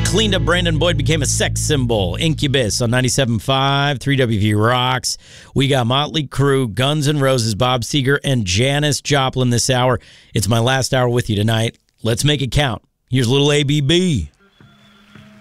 cleaned up Brandon Boyd, became a sex symbol. Incubus on 97.5, 3WV Rocks. We got Motley Crue, Guns N' Roses, Bob Seger, and Janis Joplin this hour. It's my last hour with you tonight. Let's make it count. Here's a little ABB.